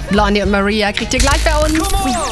Blondie und Maria kriegt ihr gleich bei uns. 90s,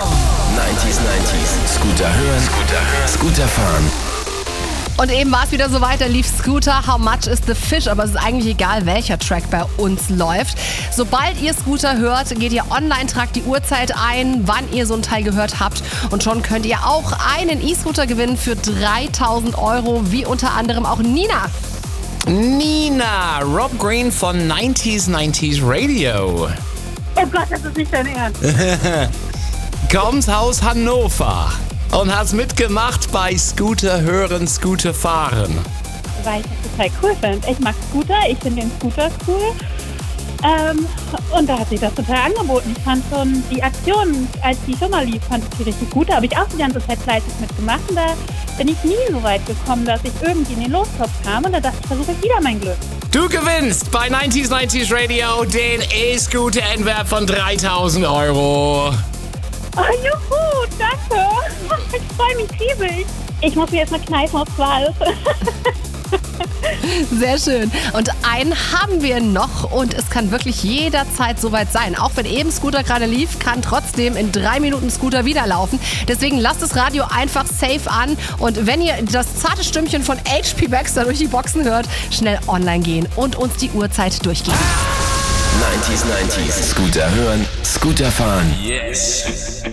Scooter hören, Scooter fahren. Und eben war es wieder so weit, da lief Scooter, How Much is the Fish? Aber es ist eigentlich egal, welcher Track bei uns läuft. Sobald ihr Scooter hört, geht ihr online, tragt die Uhrzeit ein, wann ihr so einen Teil gehört habt. Und schon könnt ihr auch einen E-Scooter gewinnen für 3.000 €, wie unter anderem auch Nina. Nina, Rob Green von 90s Radio. Oh Gott, das ist nicht dein Ernst. Kommt aus Hannover und hat mitgemacht bei Scooter hören, Scooter fahren. Weil ich das total cool finde. Ich mag Scooter, ich finde den Scooter cool. Und da hat sich das total angeboten. Ich fand schon die Aktion, als die schon mal lief, fand ich die richtig gut. Da habe ich auch die ganze Zeit fleißig mitgemacht. Und da bin ich nie so weit gekommen, dass ich irgendwie in den Lostopf kam. Und da dachte ich, versuche ich wieder mein Glück. Du gewinnst bei 90s Radio den E-Scooter-Endwert von 3.000 €. Oh, juhu, danke. Ich freue mich riesig. Ich muss mir erstmal kneifen, ob es wahr ist. Sehr schön. Und einen haben wir noch und es kann wirklich jederzeit soweit sein. Auch wenn eben Scooter gerade lief, kann trotzdem in 3 Minuten Scooter wieder laufen. Deswegen lasst das Radio einfach safe an und wenn ihr das zarte Stimmchen von HP Baxter durch die Boxen hört, schnell online gehen und uns die Uhrzeit durchgeben. 90s, Scooter hören, Scooter fahren. Yes.